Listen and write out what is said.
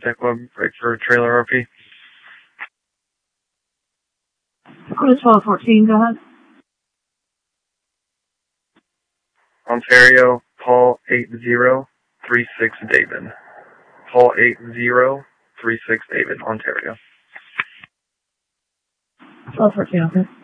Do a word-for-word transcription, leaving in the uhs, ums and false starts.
Tech Web, right for trailer R P. Dakota twelve fourteen, go ahead. Ontario, Paul eight zero three six David. Paul eight zero three six David, Ontario. twelve fourteen, okay.